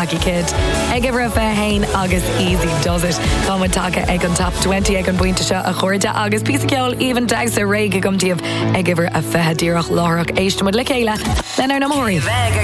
Jackie Kidd. Ag ever a bheith hain agus easy does it. Come take ag an top 20 ag an buinte seo a chuirde agus pí ceol even dags a réig a gomtíobh ag ever a bheith díreach lárach éistamid le chéile. Lenar na mórí.